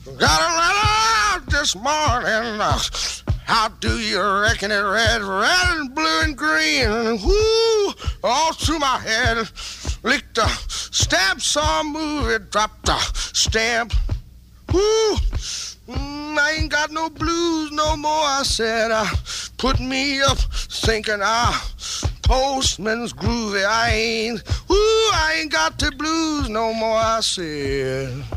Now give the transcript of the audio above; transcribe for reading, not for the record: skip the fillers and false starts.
Got a letter this morning. How do you reckon it read? Red and blue and green. Whoo, all through my head. Licked the stamp, saw a movie, dropped the stamp. Whoo, I ain't got no blues no more, I said. Put me up thinking, postman's groovy. I ain't got the blues no more, I said.